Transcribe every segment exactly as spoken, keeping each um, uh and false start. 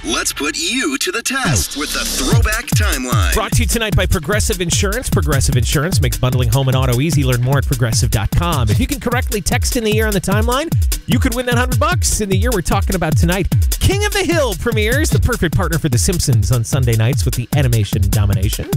Let's put you to the test with the Throwback Timeline. Brought to you tonight by Progressive Insurance. Progressive Insurance makes bundling home and auto easy. Learn more at progressive dot com. If you can correctly text in the year on the timeline, you could win that one hundred bucks. In the year we're talking about tonight, King of the Hill premieres, the perfect partner for The Simpsons on Sunday nights with the animation domination.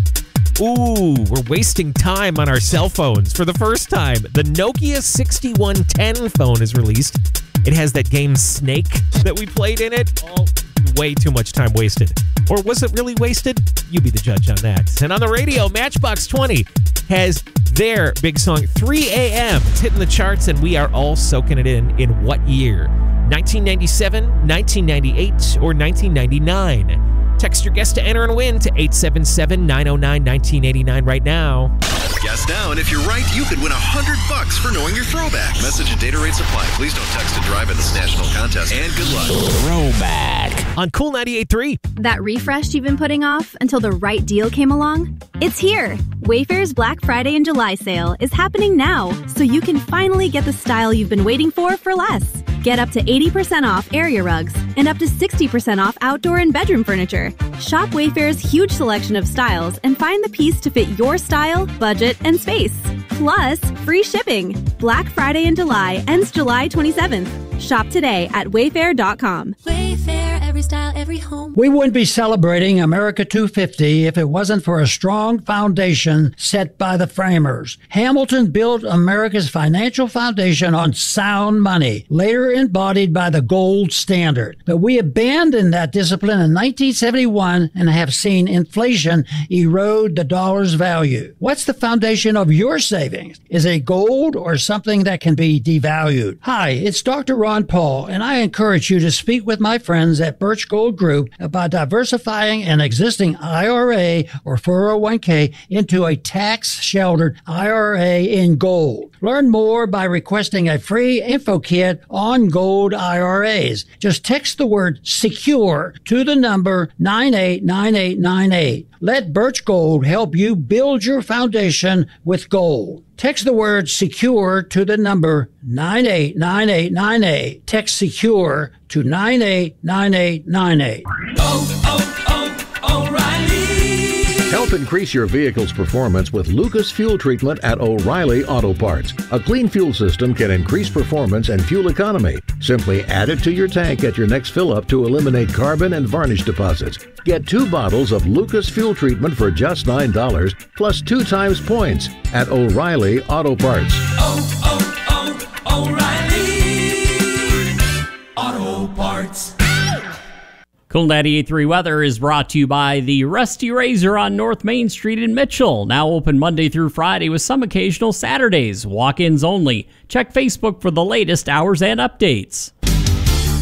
Ooh, we're wasting time on our cell phones for the first time. The Nokia sixty-one ten phone is released. It has that game Snake that we played in it. All way too much time wasted. Or was it really wasted? You be the judge on that. And on the radio, Matchbox twenty has their big song three a.m. It's hitting the charts, and we are all soaking it in. In what year? nineteen ninety-seven, nineteen ninety-eight, or nineteen ninety-nine? Text your guess to enter and win to eight seven seven, nine oh nine, nineteen eighty-nine right now. Guess now, and if you're right, you could win one hundred bucks for knowing your throwback. Message and data rates apply. Please don't text and drive in this national contest. And good luck. Throwback on Cool ninety-eight point three. That refresh you've been putting off until the right deal came along? It's here. Wayfair's Black Friday and July sale is happening now, so you can finally get the style you've been waiting for for less. Get up to eighty percent off area rugs and up to sixty percent off outdoor and bedroom furniture. Shop Wayfair's huge selection of styles and find the piece to fit your style, budget, and space. Plus, free shipping. Black Friday in July ends July twenty-seventh. Shop today at wayfair dot com. Wayfair, every style, every home. We wouldn't be celebrating America two fifty if it wasn't for a strong foundation set by the framers. Hamilton built America's financial foundation on sound money, later embodied by the gold standard. But we abandoned that discipline in nineteen seventy-one and have seen inflation erode the dollar's value. What's the foundation of your savings? Is it gold or something that can be devalued? Hi, it's Doctor Ron Paul, and I encourage you to speak with my friends at Birch Gold Group about diversifying an existing I R A or four oh one k into a tax-sheltered I R A in gold. Learn more by requesting a free info kit on gold I R As. Just text the word SECURE to the number nine eight nine eight nine eight. Let Birch Gold help you build your foundation with gold. Text the word SECURE to the number nine eight nine eight nine eight. Text SECURE to nine eight nine eight nine eight. Oh, oh, oh, O'Reilly! Help increase your vehicle's performance with Lucas Fuel Treatment at O'Reilly Auto Parts. A clean fuel system can increase performance and fuel economy. Simply add it to your tank at your next fill-up to eliminate carbon and varnish deposits. Get two bottles of Lucas Fuel Treatment for just nine dollars, plus two times points at O'Reilly Auto Parts. Oh, oh, oh, O'Reilly Auto Parts. Cool ninety-eight point three weather is brought to you by the Rusty Razor on North Main Street in Mitchell. Now open Monday through Friday with some occasional Saturdays. Walk-ins only. Check Facebook for the latest hours and updates.